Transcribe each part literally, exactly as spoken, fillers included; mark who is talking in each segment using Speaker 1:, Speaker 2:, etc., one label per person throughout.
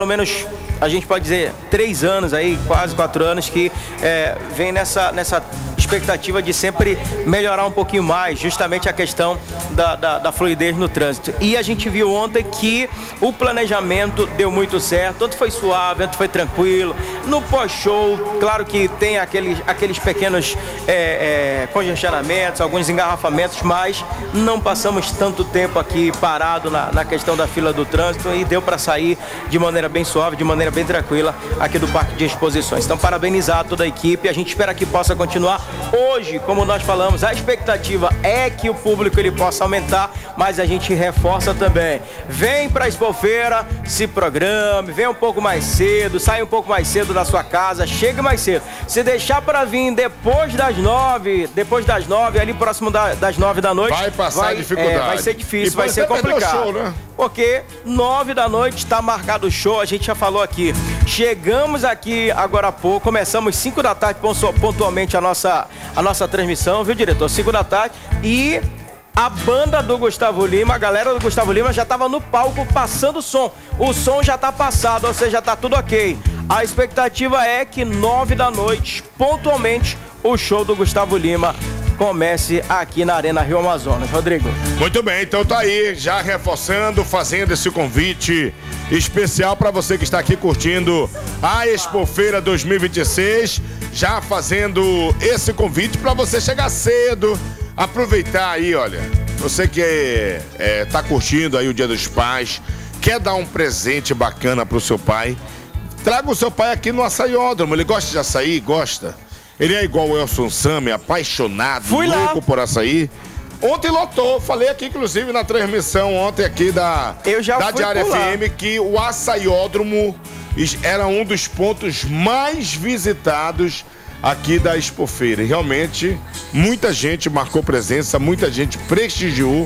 Speaker 1: pelo menos, a gente pode dizer, três anos aí, quase quatro anos, que é, vem nessa, nessa expectativa de sempre melhorar um pouquinho mais, justamente a questão da, da, da fluidez no trânsito. E a gente viu ontem que o planejamento deu muito certo, tanto foi suave, tanto foi tranquilo. No pós-show, claro que tem aqueles, aqueles pequenos é, é, congestionamentos, alguns engarrafamentos, mas não passamos tanto tempo aqui parado na, na questão da fila do trânsito e deu para sair de maneira bem suave, de maneira bem tranquila aqui do Parque de Exposições. Então, parabenizar toda a equipe, a gente espera que possa continuar. Hoje, como nós falamos, a expectativa é que o público ele possa aumentar, mas a gente reforça também. Vem para a Expofeira, se programe, vem um pouco mais cedo, sai um pouco mais cedo da sua casa, chegue mais cedo. Se deixar para vir depois das nove, depois das nove, ali próximo da, das nove da noite,
Speaker 2: vai passar
Speaker 1: vai,
Speaker 2: dificuldade.
Speaker 1: É, vai ser difícil, vai ser complicado. Show, né? Porque nove da noite está marcado o show, a gente já falou aqui. Chegamos aqui agora há pouco, começamos cinco da tarde pontualmente a nossa, a nossa transmissão, viu, diretor? cinco da tarde e a banda do Gustavo Lima, a galera do Gustavo Lima já estava no palco passando o som. O som já está passado, ou seja, está tudo ok. A expectativa é que nove da noite, pontualmente, o show do Gustavo Lima comece aqui na Arena Rio Amazonas. Rodrigo.
Speaker 2: Muito bem, então tá aí, já reforçando, fazendo esse convite especial para você que está aqui curtindo a Expofeira dois mil e vinte e seis, já fazendo esse convite para você chegar cedo, aproveitar aí, olha, você que é, é, tá curtindo aí o Dia dos Pais, quer dar um presente bacana pro seu pai, traga o seu pai aqui no açaiódromo. Ele gosta de açaí? Gosta? Ele é igual o Elson Sami, apaixonado,
Speaker 1: Fui
Speaker 2: louco
Speaker 1: lá.
Speaker 2: por açaí. Ontem lotou, falei aqui inclusive na transmissão ontem aqui da,
Speaker 1: Eu já
Speaker 2: da
Speaker 1: fui
Speaker 2: Diária
Speaker 1: por lá.
Speaker 2: F M que o açaiódromo era um dos pontos mais visitados aqui da Expofeira. E realmente muita gente marcou presença, muita gente prestigiou,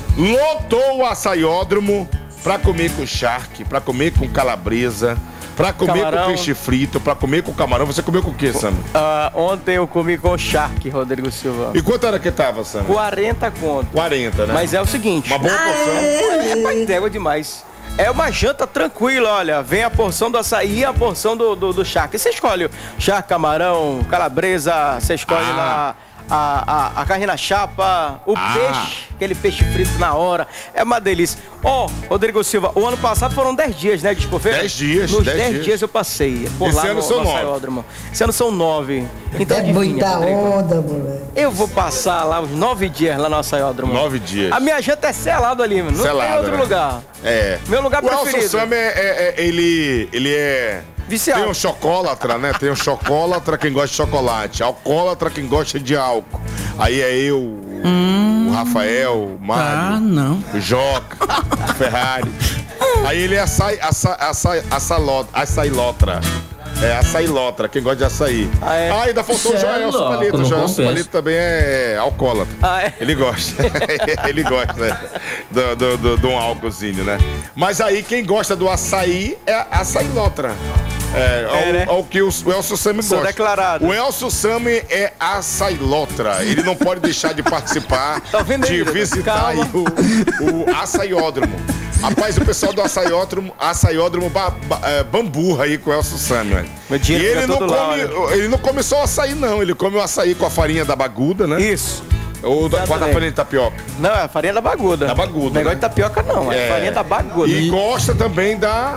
Speaker 2: lotou o açaiódromo para comer com charque, para comer com calabresa, pra comer camarão. Com peixe frito, pra comer com camarão. Você comeu com o quê, Sam?
Speaker 1: Uh, ontem eu comi com charque, Rodrigo Silva.
Speaker 2: E quanto era que tava, Sam?
Speaker 1: quarenta conto.
Speaker 2: quarenta, né?
Speaker 1: Mas é o seguinte.
Speaker 2: Uma boa porção.
Speaker 1: É, é pra entégua demais. É uma janta tranquila, olha. Vem a porção do açaí e a porção do, do, do charque. Você escolhe charque, camarão, calabresa, você escolhe ah. lá a, a, a carne na chapa, o ah. peixe, aquele peixe frito na hora. É uma delícia. Ó, oh, Rodrigo Silva, o ano passado foram dez dias, né, de Expofeira?
Speaker 2: dez dias,
Speaker 1: Nos
Speaker 2: dez dias.
Speaker 1: dias eu passei por
Speaker 2: Esse
Speaker 1: lá
Speaker 2: ano
Speaker 1: no,
Speaker 2: são
Speaker 1: no açaiódromo. Esse ano são nove. Então,
Speaker 3: é muita onda, moleque.
Speaker 1: Eu vou passar lá os nove dias lá no açaiódromo.
Speaker 2: Nove dias.
Speaker 1: A minha janta é selado ali, não
Speaker 2: selado,
Speaker 1: tem outro
Speaker 2: né?
Speaker 1: lugar.
Speaker 2: É.
Speaker 1: Meu lugar
Speaker 2: o
Speaker 1: preferido.
Speaker 2: O Elson Sami, é, é, é, ele, ele é...
Speaker 1: viciado.
Speaker 2: Tem um chocólatra, né? Tem um chocólatra quem gosta de chocolate, alcoólatra quem gosta de álcool. Aí é eu, hum. o Rafael, o Mário,
Speaker 4: ah, não.
Speaker 2: o Joca, o Ferrari. Aí ele é açai, açai, açai, açailotra. É açailotra, quem gosta de açaí. Ah, é. ah ainda faltou o Joelson Palito. O Joelson Palito também é alcoólatra. Ah, é? Ele gosta. Ele gosta né? do, do, do, do um álcoolzinho, né? Mas aí quem gosta do açaí é açailotra. É, é, né? o, o que o, o Elson Sami gosta.
Speaker 1: Declarado.
Speaker 2: O Elson Sami é açailotra. Ele não pode deixar de participar, tá de aí, visitar aí o, o açaiódromo. Rapaz, o pessoal do açaiódromo, açaiódromo ba, ba, é, bamburra aí com o Elson Sami. E ele não, come, lá, ele não come só o açaí, não. Ele come o açaí com a farinha da baguda, né?
Speaker 1: Isso.
Speaker 2: Ou da, com a farinha de tapioca?
Speaker 1: Não, é a farinha da baguda.
Speaker 2: Da baguda.
Speaker 1: O negócio
Speaker 2: né?
Speaker 1: de tapioca não, é, é a farinha da baguda.
Speaker 2: E gosta também da...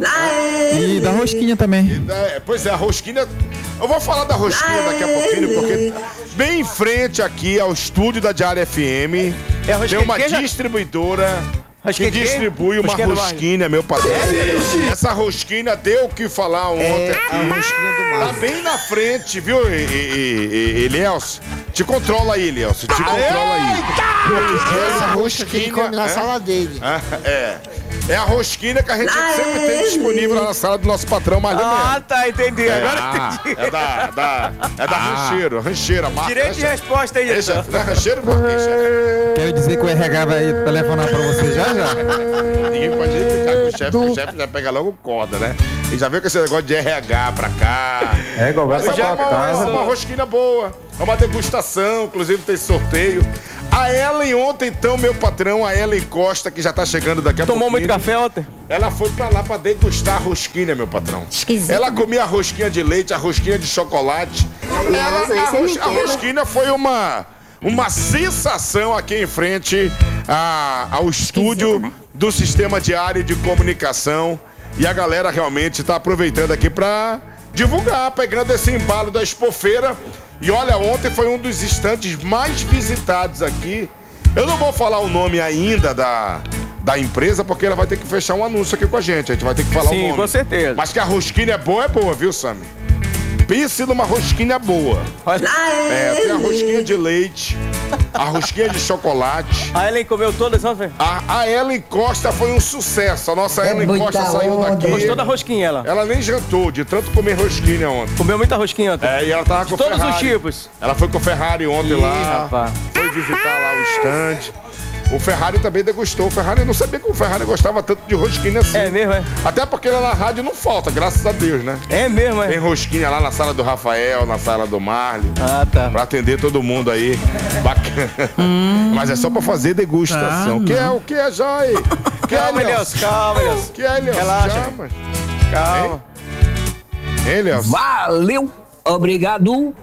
Speaker 4: E da rosquinha também.
Speaker 2: Da, pois é, a rosquinha. Eu vou falar da rosquinha daqui a pouquinho, porque bem em frente aqui ao estúdio da Diária F M é tem uma distribuidora que distribui uma rosquinha, meu padrão. Essa rosquinha deu o que falar ontem.
Speaker 3: É a rosquinha do mar.
Speaker 2: Tá bem na frente, viu, Elielson? Te controla aí, Elielson. Te controla aí.
Speaker 3: Essa rosquinha que ele come na sala dele.
Speaker 2: É. É a rosquinha que a gente sempre tem disponível lá na sala do nosso patrão Marlene.
Speaker 1: Ah, tá, entendi.
Speaker 2: É,
Speaker 1: Agora
Speaker 2: ah,
Speaker 1: entendi.
Speaker 2: É da, da, é da ah. rancheiro, rancheira, marca.
Speaker 1: Direito de resposta aí,
Speaker 2: Deixa, da rancheiro,
Speaker 4: quero dizer que o R H vai telefonar pra você já, já.
Speaker 2: Ninguém pode ficar com o chefe, o chefe já pega logo corda, né? E já viu com esse negócio de R H pra cá.
Speaker 4: É, igual vai pra
Speaker 2: é uma, uma rosquinha boa. É uma degustação, inclusive tem sorteio. A Ellen ontem, então, meu patrão, a Ellen Costa, que já tá chegando daqui a pouco.
Speaker 1: Tomou muito café ontem?
Speaker 2: Ela foi pra lá pra degustar a rosquinha, meu patrão.
Speaker 5: Esquisito.
Speaker 2: Ela comia a rosquinha de leite, a rosquinha de chocolate. Ela, a, ros, a rosquinha foi uma, uma sensação aqui em frente a, ao estúdio né? do Sistema Diário de Comunicação. E a galera realmente tá aproveitando aqui pra divulgar, pegando esse embalo da Expofeira. E olha, ontem foi um dos estandes mais visitados aqui. Eu não vou falar o nome ainda da, da empresa, porque ela vai ter que fechar um anúncio aqui com a gente. A gente vai ter que falar
Speaker 1: Sim,
Speaker 2: o nome.
Speaker 1: Sim, com certeza.
Speaker 2: Mas que a rosquinha é boa, é boa, viu, Sammy? Pense numa rosquinha boa.
Speaker 1: Olha.
Speaker 2: É, tem a rosquinha de leite, a rosquinha de chocolate.
Speaker 1: A Ellen comeu todas, não, velho?
Speaker 2: A, a Ellen Costa foi um sucesso. A nossa é Ellen Costa saiu daqui.
Speaker 1: Gostou da rosquinha, ela?
Speaker 2: Ela nem jantou, de tanto comer rosquinha ontem.
Speaker 1: Comeu muita rosquinha ontem?
Speaker 2: É, e ela tava
Speaker 1: de
Speaker 2: com
Speaker 1: todos
Speaker 2: Ferrari.
Speaker 1: os tipos.
Speaker 2: Ela foi com o Ferrari ontem
Speaker 1: Ih,
Speaker 2: lá.
Speaker 1: rapaz.
Speaker 2: Foi visitar lá o stand. O Ferrari também degustou. O Ferrari, não sabia que o Ferrari gostava tanto de rosquinha assim.
Speaker 1: É mesmo, é?
Speaker 2: Até porque lá na rádio não falta, graças a Deus, né?
Speaker 1: É mesmo, é?
Speaker 2: Tem rosquinha lá na sala do Rafael, na sala do Marley.
Speaker 1: Ah, tá.
Speaker 2: Pra atender todo mundo aí. Bacana. Hum, Mas é só pra fazer degustação. O que é, o que é, Joy? Que
Speaker 1: calma,
Speaker 2: é,
Speaker 1: Elias, calma, Elias.
Speaker 2: Que é, Elias?
Speaker 1: Relaxa.
Speaker 2: Já, mas...
Speaker 1: Calma.
Speaker 2: Hein, Elias?
Speaker 6: Valeu, obrigado.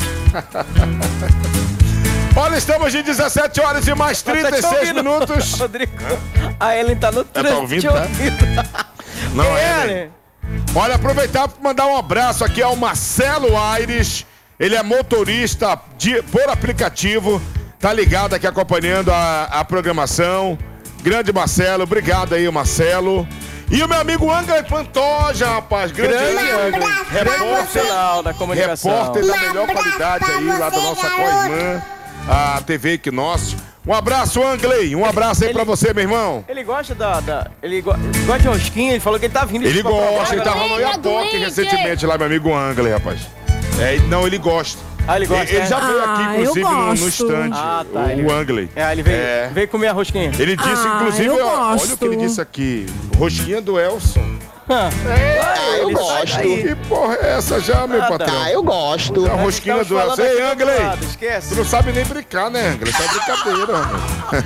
Speaker 2: Olha, estamos de dezessete horas e mais trinta e seis minutos.
Speaker 1: Rodrigo, a Ellen tá no trânsito.
Speaker 2: Tá ouvindo, tá? Não, é, Ellen. Olha, aproveitar para mandar um abraço aqui ao Marcelo Aires. Ele é motorista de, por aplicativo. Tá ligado aqui acompanhando a, a programação. Grande Marcelo, obrigado aí, Marcelo. E o meu amigo Angler Pantoja, rapaz. Grande,
Speaker 1: grande Angler. Repórter da comunicação.
Speaker 2: Repórter da melhor qualidade aí, lá da nossa co-irmã, a T V Equinócio. Um abraço, Angley. Um abraço aí ele, pra você, meu irmão.
Speaker 1: Ele gosta da... da ele go, gosta de rosquinha, ele falou que ele tá vindo...
Speaker 2: Ele gosta, ele tava no Iapoque recentemente lá, meu amigo Angley, rapaz. É, não, ele gosta.
Speaker 1: Ah, ele gosta,
Speaker 2: Ele, ele já
Speaker 5: ah,
Speaker 2: veio aqui, inclusive, no, no stand.
Speaker 1: Ah, tá.
Speaker 2: O,
Speaker 1: ele,
Speaker 2: o Angley.
Speaker 1: É, ele veio,
Speaker 2: é.
Speaker 1: veio comer a rosquinha.
Speaker 2: Ele disse,
Speaker 5: ah,
Speaker 2: inclusive, ó, olha o que ele disse aqui. Rosquinha do Elson.
Speaker 1: Ah,
Speaker 7: é, eu gosto.
Speaker 2: Que porra é essa já, meu ah, patrão?
Speaker 7: Ah, eu gosto.
Speaker 2: A rosquinha do Elson. Ei, Angley.
Speaker 1: Esquece.
Speaker 2: Tu não sabe nem brincar, né, Angley? Isso é brincadeira, mano.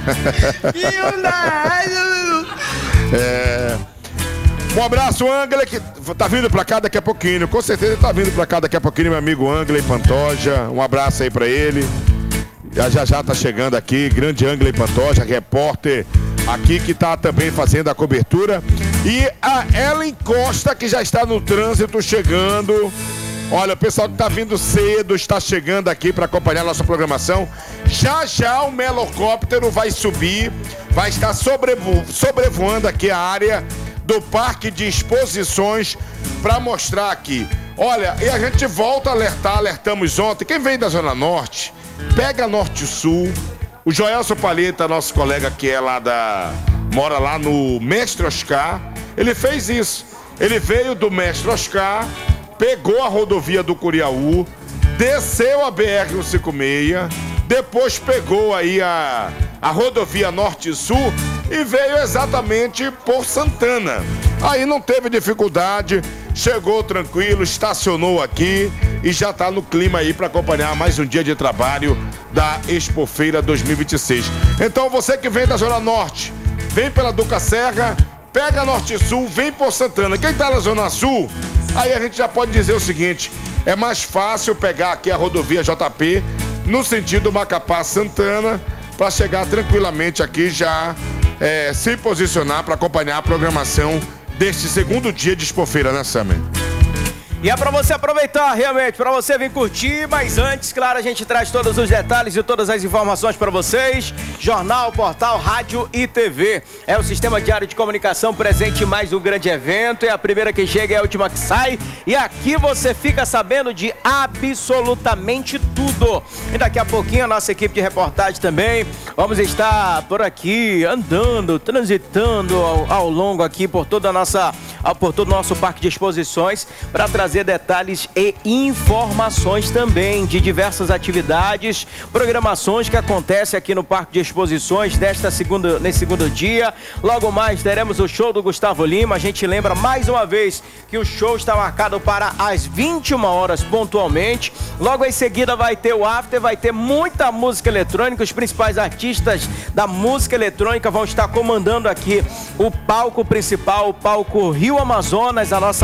Speaker 2: É... Um abraço, Angley, que tá vindo pra cá daqui a pouquinho. Com certeza ele tá vindo pra cá daqui a pouquinho, meu amigo Angley Pantoja. Um abraço aí pra ele. Já já, já tá chegando aqui, grande Angley Pantoja, repórter aqui que tá também fazendo a cobertura. E a Ellen Costa, que já está no trânsito chegando. Olha, o pessoal que tá vindo cedo está chegando aqui para acompanhar a nossa programação. Já já o melocóptero vai subir, vai estar sobrevo sobrevoando aqui a área do Parque de Exposições para mostrar aqui. Olha, e a gente volta a alertar, alertamos ontem. Quem vem da Zona Norte, pega Norte-Sul. O Joelson Palheta, nosso colega que é lá da... mora lá no Mestre Oscar. Ele fez isso. Ele veio do Mestre Oscar, pegou a rodovia do Curiaú, desceu a B R cento e cinquenta e seis, depois pegou aí a, a rodovia Norte-Sul e veio exatamente por Santana. Aí não teve dificuldade, chegou tranquilo, estacionou aqui e já está no clima aí para acompanhar mais um dia de trabalho da Expofeira dois mil e vinte e seis. Então você que vem da Zona Norte, vem pela Duca Serra, pega Norte-Sul, vem por Santana. Quem está na Zona Sul, aí a gente já pode dizer o seguinte, é mais fácil pegar aqui a rodovia J P no sentido Macapá-Santana para chegar tranquilamente aqui já é, se posicionar para acompanhar a programação deste segundo dia de Expofeira, né, Sammy?
Speaker 1: E é pra você aproveitar, realmente, pra você vir curtir, mas antes, claro, a gente traz todos os detalhes e todas as informações pra vocês. Jornal, portal, rádio e T V. É o Sistema Diário de Comunicação presente em mais um grande evento. É a primeira que chega, é a última que sai. E aqui você fica sabendo de absolutamente tudo. E daqui a pouquinho a nossa equipe de reportagem também. Vamos estar por aqui, andando, transitando ao, ao longo aqui por toda a nossa, por todo o nosso parque de exposições, para trazer trazer detalhes e informações também de diversas atividades, programações que acontecem aqui no Parque de Exposições desta segunda, nesse segundo dia. Logo mais teremos o show do Gustavo Lima. A gente lembra mais uma vez que o show está marcado para as vinte e uma horas pontualmente. Logo em seguida vai ter o after, vai ter muita música eletrônica. Os principais artistas da música eletrônica vão estar comandando aqui o palco principal, o palco Rio Amazonas, a nossa